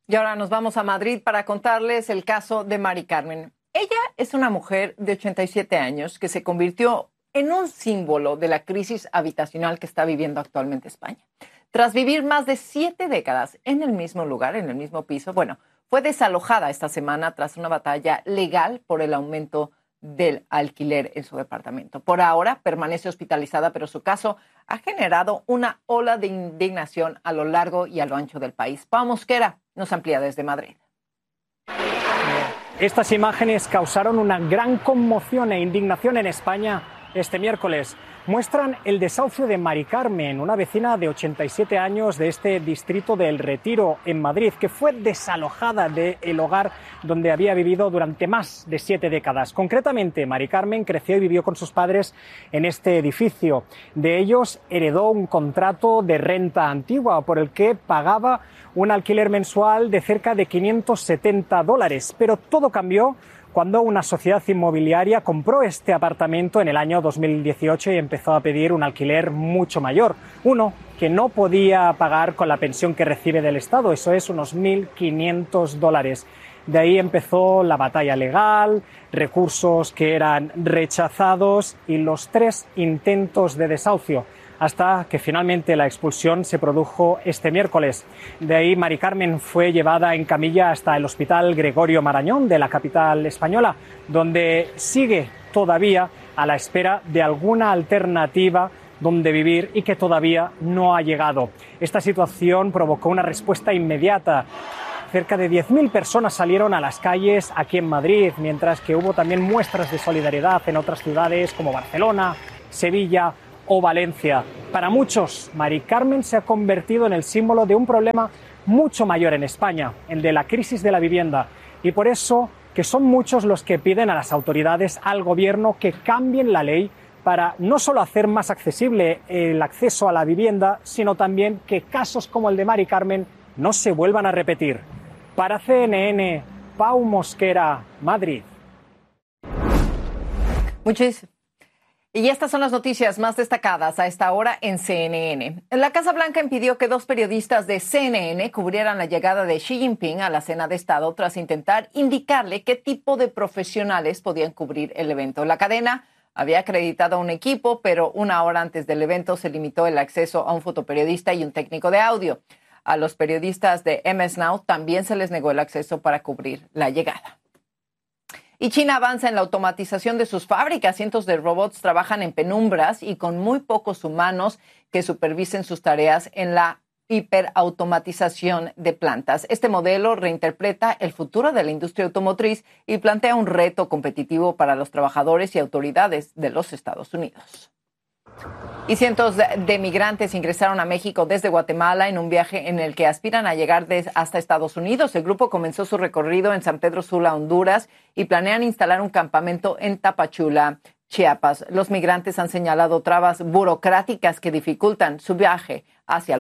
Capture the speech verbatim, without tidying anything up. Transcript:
Y ahora nos vamos a Madrid para contarles el caso de Mari Carmen. Ella es una mujer de ochenta y siete años que se convirtió en un símbolo de la crisis habitacional que está viviendo actualmente España. Tras vivir más de siete décadas en el mismo lugar, en el mismo piso, bueno, fue desalojada esta semana tras una batalla legal por el aumento del alquiler en su departamento. Por ahora permanece hospitalizada, pero su caso ha generado una ola de indignación a lo largo y a lo ancho del país. Pau Mosquera nos amplía desde Madrid. Estas imágenes causaron una gran conmoción e indignación en España este miércoles. Muestran el desahucio de Mari Carmen, una vecina de ochenta y siete años de este distrito del Retiro en Madrid, que fue desalojada del hogar donde había vivido durante más de siete décadas. Concretamente, Mari Carmen creció y vivió con sus padres en este edificio. De ellos heredó un contrato de renta antigua por el que pagaba un alquiler mensual de cerca de quinientos setenta dólares. Pero todo cambió cuando una sociedad inmobiliaria compró este apartamento en el año dos mil dieciocho y empezó a pedir un alquiler mucho mayor, uno que no podía pagar con la pensión que recibe del Estado, eso es unos mil quinientos dólares. De ahí empezó la batalla legal, recursos que eran rechazados y los tres intentos de desahucio, hasta que finalmente la expulsión se produjo este miércoles. De ahí Mari Carmen fue llevada en camilla hasta el Hospital Gregorio Marañón de la capital española, donde sigue todavía a la espera de alguna alternativa donde vivir y que todavía no ha llegado. Esta situación provocó una respuesta inmediata. Cerca de diez mil personas salieron a las calles aquí en Madrid, mientras que hubo también muestras de solidaridad en otras ciudades como Barcelona, Sevilla o Valencia. Para muchos, Mari Carmen se ha convertido en el símbolo de un problema mucho mayor en España, el de la crisis de la vivienda. Y por eso que son muchos los que piden a las autoridades, al gobierno, que cambien la ley para no solo hacer más accesible el acceso a la vivienda, sino también que casos como el de Mari Carmen no se vuelvan a repetir. Para C N N, Pau Mosquera, Madrid. Muchísimas. Y estas son las noticias más destacadas a esta hora en C N N. La Casa Blanca impidió que dos periodistas de C N N cubrieran la llegada de Xi Jinping a la cena de Estado tras intentar indicarle qué tipo de profesionales podían cubrir el evento. La cadena había acreditado a un equipo, pero una hora antes del evento se limitó el acceso a un fotoperiodista y un técnico de audio. A los periodistas de M S Now también se les negó el acceso para cubrir la llegada. Y China avanza en la automatización de sus fábricas. Cientos de robots trabajan en penumbras y con muy pocos humanos que supervisen sus tareas en la hiperautomatización de plantas. Este modelo reinterpreta el futuro de la industria automotriz y plantea un reto competitivo para los trabajadores y autoridades de los Estados Unidos. Y cientos de migrantes ingresaron a México desde Guatemala en un viaje en el que aspiran a llegar de, hasta Estados Unidos. El grupo comenzó su recorrido en San Pedro Sula, Honduras, y planean instalar un campamento en Tapachula, Chiapas. Los migrantes han señalado trabas burocráticas que dificultan su viaje hacia